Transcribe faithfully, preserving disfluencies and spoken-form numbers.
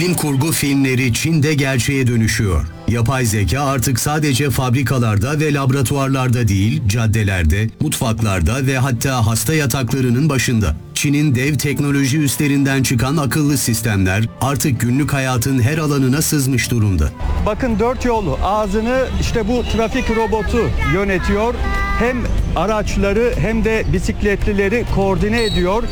Bilim kurgu filmleri Çin'de gerçeğe dönüşüyor. Yapay zeka artık sadece fabrikalarda ve laboratuvarlarda değil, caddelerde, mutfaklarda ve hatta hasta yataklarının başında. Çin'in dev teknoloji üslerinden çıkan akıllı sistemler artık günlük hayatın her alanına sızmış durumda. Bakın dört yol ağzını işte bu trafik robotu yönetiyor. Hem araçları hem de bisikletlileri koordine ediyor.